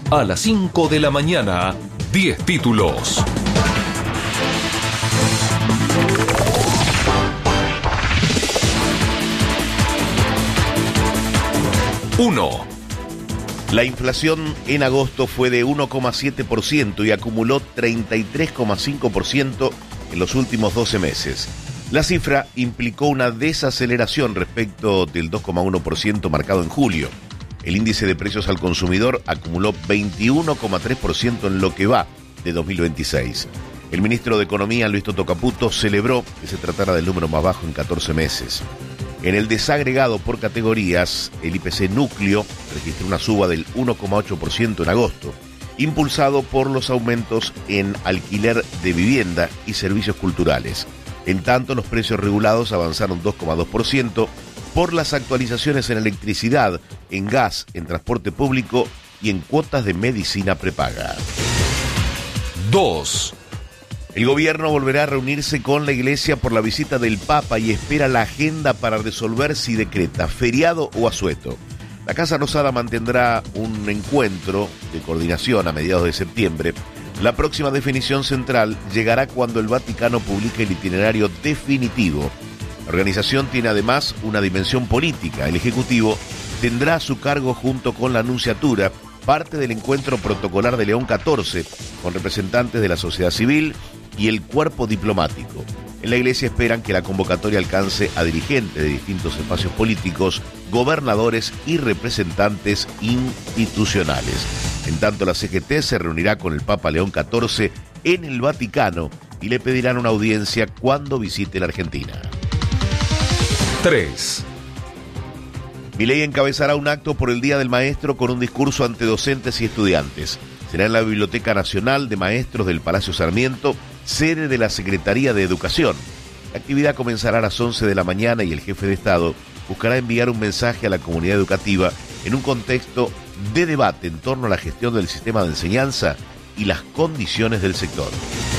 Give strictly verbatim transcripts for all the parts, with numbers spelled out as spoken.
A las cinco de la mañana, diez títulos. uno. La inflación en agosto fue de uno coma siete por ciento y acumuló treinta y tres coma cinco por ciento en los últimos doce meses. La cifra implicó una desaceleración respecto del dos coma uno por ciento marcado en julio. El índice de precios al consumidor acumuló veintiuno coma tres por ciento en lo que va de dos mil veintiséis. El ministro de Economía, Luis Toto Caputo, celebró que se tratara del número más bajo en catorce meses. En el desagregado por categorías, el I P C núcleo registró una suba del uno coma ocho por ciento en agosto, impulsado por los aumentos en alquiler de vivienda y servicios culturales. En tanto, los precios regulados avanzaron dos coma dos por ciento por las actualizaciones en electricidad, en gas, en transporte público y en cuotas de medicina prepaga. dos. El gobierno volverá a reunirse con la Iglesia por la visita del Papa y espera la agenda para resolver si decreta feriado o asueto. La Casa Rosada mantendrá un encuentro de coordinación a mediados de septiembre. La próxima definición central llegará cuando el Vaticano publique el itinerario definitivo. La organización tiene además una dimensión política. El Ejecutivo tendrá a su cargo, junto con la Nunciatura, parte del encuentro protocolar de León catorce, con representantes de la sociedad civil y el cuerpo diplomático. En la Iglesia esperan que la convocatoria alcance a dirigentes de distintos espacios políticos, gobernadores y representantes institucionales. En tanto, la C G T se reunirá con el Papa León catorce en el Vaticano y le pedirán una audiencia cuando visite la Argentina. tres. Milei encabezará un acto por el Día del Maestro con un discurso ante docentes y estudiantes. Será en la Biblioteca Nacional de Maestros del Palacio Sarmiento, sede de la Secretaría de Educación. La actividad comenzará a las once de la mañana y el jefe de Estado buscará enviar un mensaje a la comunidad educativa en un contexto de debate en torno a la gestión del sistema de enseñanza y las condiciones del sector.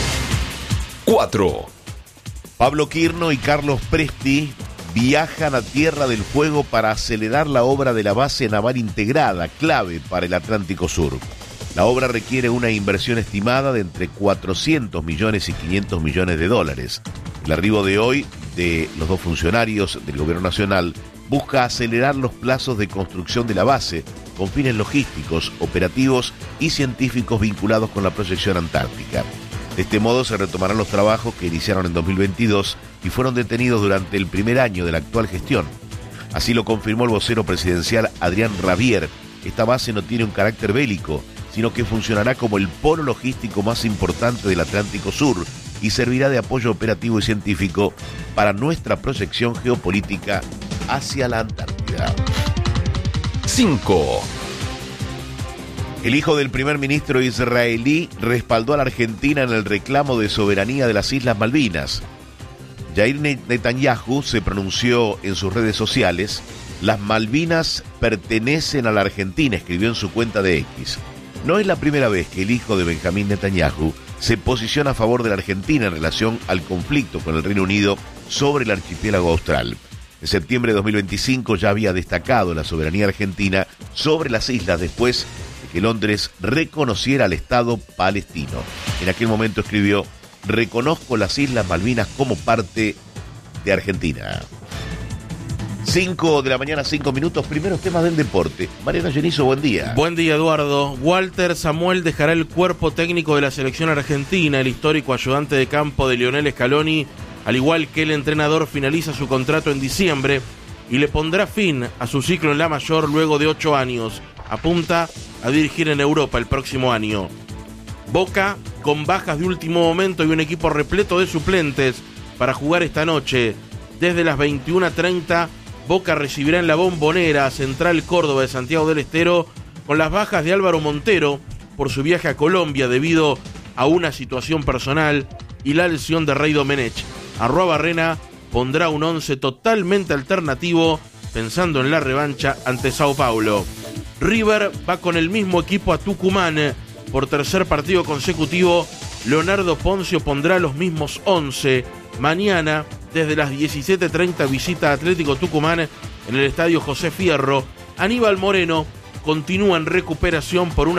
cuatro. Pablo Quirno y Carlos Presti viajan a Tierra del Fuego para acelerar la obra de la base naval integrada, clave para el Atlántico Sur. La obra requiere una inversión estimada de entre cuatrocientos millones y quinientos millones de dólares. El arribo de hoy de los dos funcionarios del Gobierno Nacional busca acelerar los plazos de construcción de la base con fines logísticos, operativos y científicos vinculados con la proyección antártica. De este modo se retomarán los trabajos que iniciaron en dos mil veintidós y fueron detenidos durante el primer año de la actual gestión. Así lo confirmó el vocero presidencial Adrián Rabier. Esta base no tiene un carácter bélico, sino que funcionará como el polo logístico más importante del Atlántico Sur y servirá de apoyo operativo y científico para nuestra proyección geopolítica hacia la Antártida. cinco. El hijo del primer ministro israelí respaldó a la Argentina en el reclamo de soberanía de las Islas Malvinas. Yair Netanyahu se pronunció en sus redes sociales: "Las Malvinas pertenecen a la Argentina", escribió en su cuenta de X. No es la primera vez que el hijo de Benjamín Netanyahu se posiciona a favor de la Argentina en relación al conflicto con el Reino Unido sobre el archipiélago austral. En septiembre de dos mil veinticinco ya había destacado la soberanía argentina sobre las islas después de que Londres reconociera al Estado palestino. En aquel momento escribió: "Reconozco las Islas Malvinas como parte de Argentina". cinco de la mañana, cinco minutos, primeros temas del deporte. Mariano Genizo, buen día. Buen día, Eduardo. Walter Samuel dejará el cuerpo técnico de la selección argentina. El histórico ayudante de campo de Lionel Scaloni, al igual que el entrenador, finaliza su contrato en diciembre y le pondrá fin a su ciclo en la mayor luego de ocho años. Apunta a dirigir en Europa el próximo año. Boca, con bajas de último momento y un equipo repleto de suplentes para jugar esta noche. Desde las veintiuna treinta, Boca recibirá en la Bombonera a Central Córdoba de Santiago del Estero, con las bajas de Álvaro Montero por su viaje a Colombia debido a una situación personal y la lesión de Rey Domenech. Arruabarrena pondrá un once totalmente alternativo pensando en la revancha ante Sao Paulo. River va con el mismo equipo a Tucumán. Por tercer partido consecutivo, Leonardo Poncio pondrá los mismos once. Mañana, desde las diecisiete treinta, visita Atlético Tucumán en el estadio José Fierro. Aníbal Moreno continúa en recuperación por una